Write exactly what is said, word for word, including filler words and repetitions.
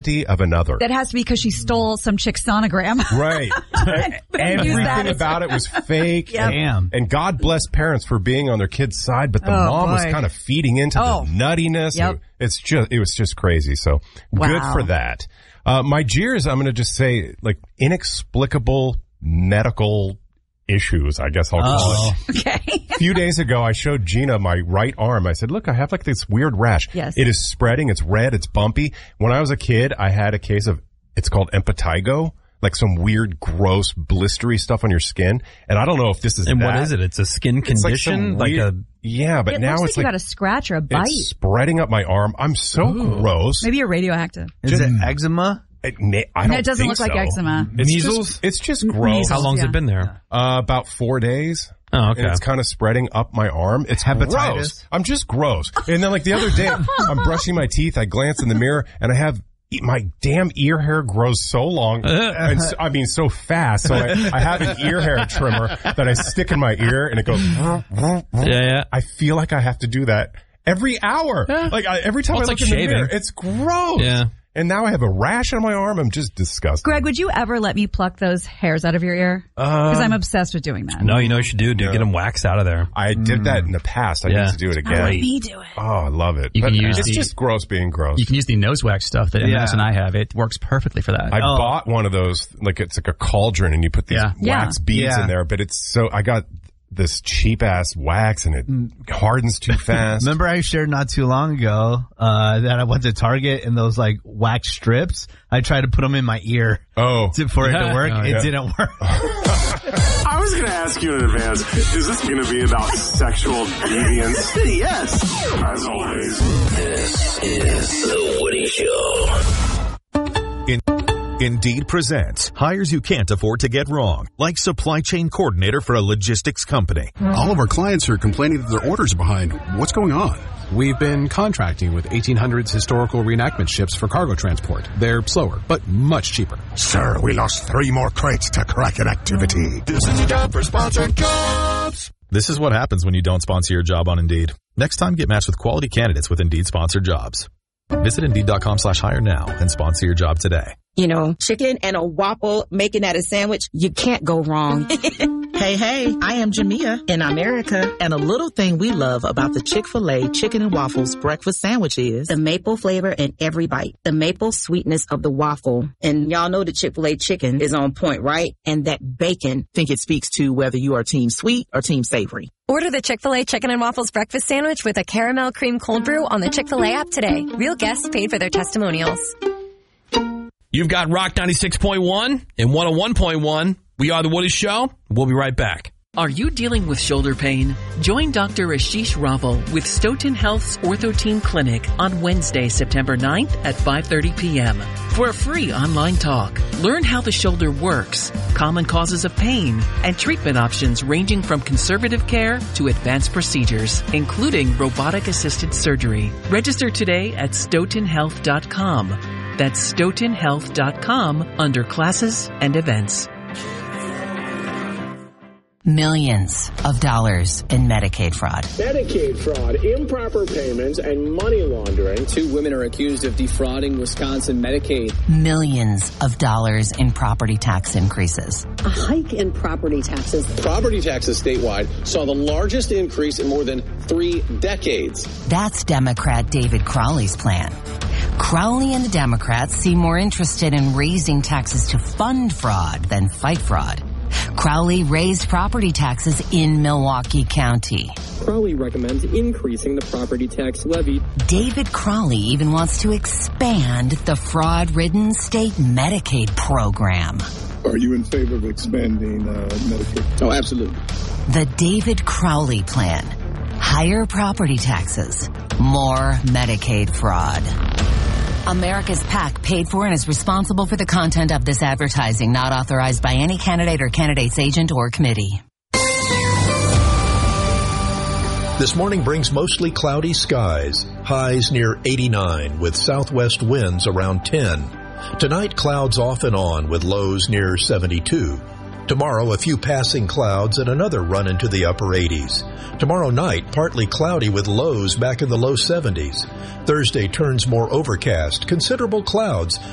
empty of another. That has to be because she stole some chick's sonogram. Right. Everything about it was fake. Yep. Damn. And God bless parents for being on their kids' side, but the Oh, mom was boy. kind of feeding into Oh. the nuttiness. Yep. It, it's just, it was just crazy. So Wow. good for that. Uh, my jeers, I'm going to just say, like, inexplicable medical issues, I guess I'll call Oh. it. Okay. A few days ago, I showed Gina my right arm. I said, look, I have like this weird rash. Yes. It is spreading. It's red. It's bumpy. When I was a kid, I had a case of, it's called impetigo, like some weird, gross, blistery stuff on your skin. And I don't know if this is And that. what is it? It's a skin It's like condition? some Like, weird- a... Yeah, but It now looks it's like you like, got a scratch or a bite. it's spreading up my arm. I'm so gross. Maybe you're radioactive. Is it eczema? It, na- I don't It doesn't think look like so. eczema. It's Measles? Just, it's just gross. How long's Yeah. it been there? Uh, about four days. Oh, okay. And it's kind of spreading up my arm. It's Hepatitis? gross. I'm just gross. And then like the other day, I'm brushing my teeth. I glance in the mirror and I have my damn ear hair grows so long. and so, I mean, so fast. So I, I have an ear hair trimmer that I stick in my ear and it goes. Yeah, yeah. I feel like I have to do that every hour. Yeah. Like I, every time Well, I it's look like in the mirror, shaving. it's gross. Yeah. And now I have a rash on my arm. I'm just disgusted. Greg, would you ever let me pluck those hairs out of your ear? Because I'm obsessed with doing that. No, you know what you should do? Do Yeah. get them waxed out of there. I did that in the past. I Yeah. need to do it I again. let me do it. Oh, I love it. You But can use it's the- just gross being gross. You can use the nose wax stuff that Yeah. Emmons and I have. It works perfectly for that. I Oh. bought one of those, like it's like a cauldron and you put these Yeah. wax Yeah. beads Yeah. in there, but it's so, I got this cheap ass wax and it hardens too fast. Remember I shared not too long ago uh, that I went to Target and those like wax strips, I tried to put them in my ear Oh. to, for it to work. Oh, it yeah. didn't work. I was going to ask you in advance, is this going to be about sexual deviance? Yes. As always. This is The Woody Show. In- Indeed presents hires you can't afford to get wrong, like supply chain coordinator for a logistics company. All of our clients are complaining that their orders are behind. What's going on? We've been contracting with eighteen hundreds historical reenactment ships for cargo transport. They're slower, but much cheaper. Sir, we lost three more crates to Kraken activity. This is your job for sponsored jobs. This is what happens when you don't sponsor your job on Indeed. Next time, get matched with quality candidates with Indeed sponsored jobs. Visit Indeed.com slash hire now and sponsor your job today. You know, chicken and a waffle, making that a sandwich, you can't go wrong. Hey, hey, I am Jamia in America. And a little thing we love about the Chick-fil-A chicken and waffles breakfast sandwich is the maple flavor in every bite, the maple sweetness of the waffle. And y'all know the Chick-fil-A chicken is on point, right? And that bacon, think it speaks to whether you are team sweet or team savory. Order the Chick-fil-A Chicken and Waffles breakfast sandwich with a caramel cream cold brew on the Chick-fil-A app today. Real guests paid for their testimonials. You've got Rock ninety-six point one and one oh one point one. We are The Woody Show. We'll be right back. Are you dealing with shoulder pain? Join Doctor Ashish Raval with Stoughton Health's Ortho Team Clinic on Wednesday, September ninth at five thirty p.m. for a free online talk. Learn how the shoulder works, common causes of pain, and treatment options ranging from conservative care to advanced procedures, including robotic-assisted surgery. Register today at stoughton health dot com. That's stoughton health dot com under classes and events. Millions of dollars in Medicaid fraud. Medicaid fraud, improper payments, and money laundering. Two women are accused of defrauding Wisconsin Medicaid. Millions of dollars in property tax increases. A hike in property taxes. Property taxes statewide saw the largest increase in more than three decades. That's Democrat David Crowley's plan. Crowley and the Democrats seem more interested in raising taxes to fund fraud than fight fraud. Crowley raised property taxes in Milwaukee County. Crowley recommends increasing the property tax levy. David Crowley even wants to expand the fraud-ridden state Medicaid program. Are you in favor of expanding uh, Medicaid? Oh, absolutely. The David Crowley plan. Higher property taxes. More Medicaid fraud. America's PAC paid for and is responsible for the content of this advertising, not authorized by any candidate or candidate's agent or committee. This morning brings mostly cloudy skies, highs near eighty-nine with southwest winds around ten. Tonight, clouds off and on with lows near seventy-two. Tomorrow, a few passing clouds and another run into the upper eighties. Tomorrow night, partly cloudy with lows back in the low seventies. Thursday turns more overcast, considerable clouds,